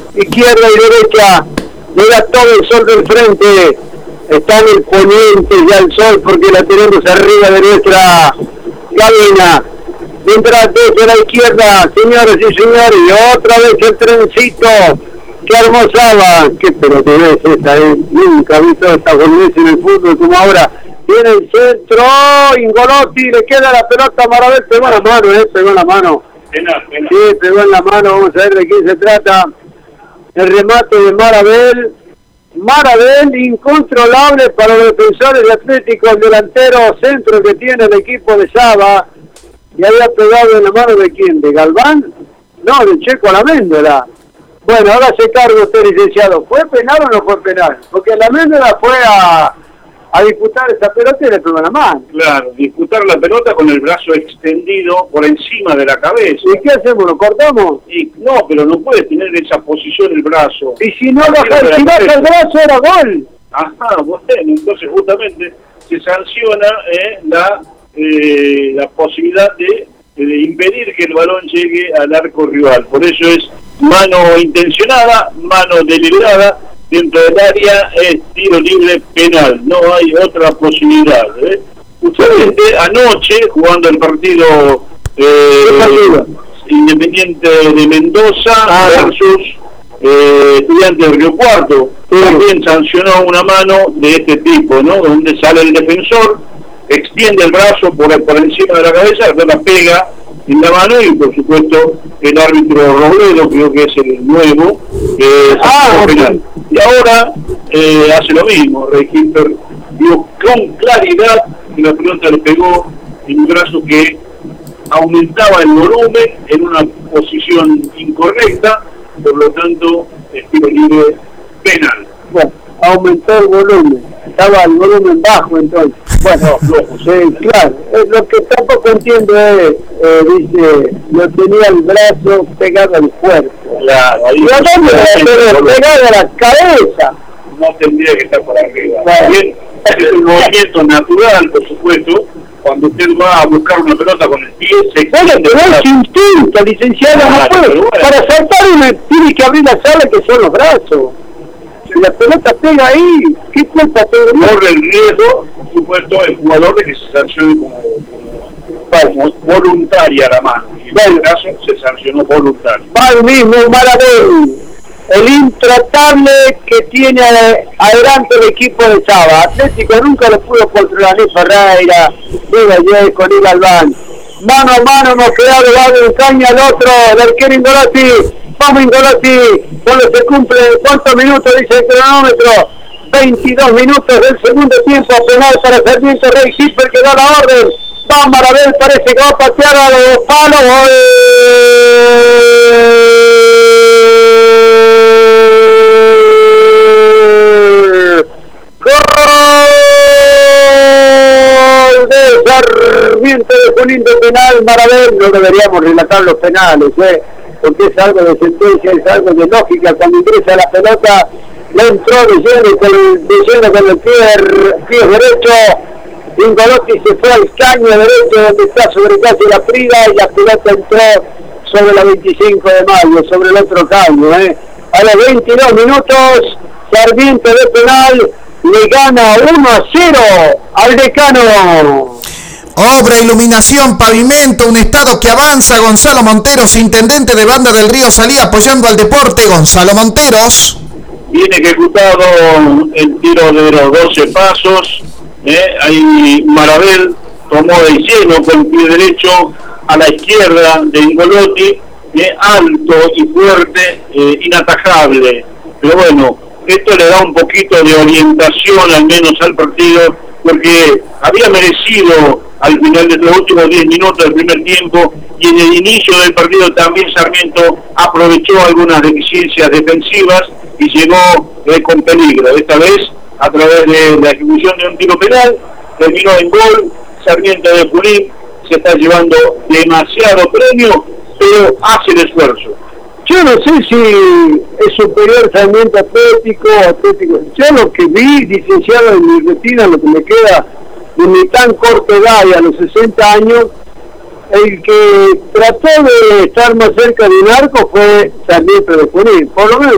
izquierda y derecha, le da todo el sol del frente, está en el poniente ya el sol porque la tenemos arriba de nuestra cabina. Mientras desde la izquierda, señores y señores, y otra vez el trencito que almorzaba. Qué pelotudez esta, nunca he visto esta boludez en el fútbol como ahora. Viene el centro, Ingolotti, le queda la pelota a Marabel, pegó en la mano, pegó en la mano. Penal. Sí, pegó en la mano, vamos a ver de quién se trata. El remate de Marabel. Marabel incontrolable para los defensores de Atlético, el delantero centro que tiene el equipo de Saba. Y había pegado en la mano de quién, ¿de Galván? No, de Checo Laméndola. Bueno, ahora se carga usted, licenciado. ¿Fue penal o no fue penal? Porque Laméndola fue a disputar esa pelota y le pegó en la mano. Claro, disputar la pelota con el brazo extendido por encima de la cabeza. ¿Y qué hacemos? ¿Lo cortamos? Y no, pero no puede tener esa posición el brazo. Y si no baja el brazo era gol. Ajá, bueno, entonces justamente se sanciona la posibilidad de impedir que el balón llegue al arco rival. Por eso es mano intencionada, mano deliberada, dentro del área es tiro libre penal, no hay otra posibilidad. Justamente anoche, jugando el partido Independiente de Mendoza versus Estudiantes de Río Cuarto, también sancionó una mano de este tipo, ¿no? Donde sale el defensor, extiende el brazo por encima de la cabeza, la pega en la mano y por supuesto el árbitro Robledo, creo que es el nuevo, penal. Y ahora hace lo mismo, Register vio con claridad que la pelota le pegó en un brazo que aumentaba el volumen en una posición incorrecta, por lo tanto tiro libre penal. Bueno, aumentó el volumen, estaba el volumen bajo entonces. Bueno, claro, lo que tampoco entiendo es, dice, yo tenía el brazo pegado al cuerpo. Claro, ahí pegado a la cabeza. No tendría que estar por arriba. Bien, es un movimiento natural, por supuesto. Cuando usted va a buscar una pelota con el pie, se extiende. Bueno, es instinto, licenciado, no puede. Bueno. Para saltar tiene que abrir la sala, que son los brazos. Si la pelota pega ahí, ¿qué culpa tiene? Corre el riesgo, por supuesto, el jugador de que se sancione como voluntaria la mano. Y en este caso se sancionó voluntario. Va el mismo Marabel, el intratable que tiene adelante el equipo de Saba. Atlético nunca lo pudo controlar, ni Ferreira, ni Vallejo, ni Galván. Mano a mano hemos quedado, va de caña al otro, del arquero Ingolotti. Vamos Ingolotti, cuando se cumple, ¿cuántos minutos dice el cronómetro? 22 minutos del segundo tiempo, penal para Sarmiento Rey Hipper que da la orden. Va Marabel, parece que va a patear a los palos. ¡Gol de Sarmiento de Junín de penal! Marabel, no deberíamos relatar los penales, porque es algo de sentencia, es algo de lógica. Cuando ingresa la pelota, le entró de lleno con el pie derecho. Ingolotti se fue al caño derecho donde está sobre casi la Frida y la pelota entró sobre la 25 de mayo, sobre el otro caño. A los 22 minutos, Sarmiento de penal le gana 1-0 al Decano. Obra, iluminación, pavimento, un estado que avanza. Gonzalo Monteros, intendente de Banda del Río Salí, apoyando al deporte. Gonzalo Monteros. Bien ejecutado el tiro de los 12 pasos. Ahí Marabel tomó de lleno con el pie derecho a la izquierda de Ingolotti, alto y fuerte, inatajable. Pero bueno, esto le da un poquito de orientación al menos al partido, porque había merecido al final de los últimos 10 minutos del primer tiempo, y en el inicio del partido también Sarmiento aprovechó algunas deficiencias defensivas y llegó con peligro. Esta vez, a través de la ejecución de un tiro penal, terminó en gol. Sarmiento de Junín se está llevando demasiado premio, pero hace el esfuerzo. Yo no sé si es superior Sarmiento Atlético. Yo lo que vi, licenciado, en mi retina, lo que me queda de mi tan corta edad y a los 60 años, el que trató de estar más cerca de un arco fue Sarmiento de Junín. Por lo menos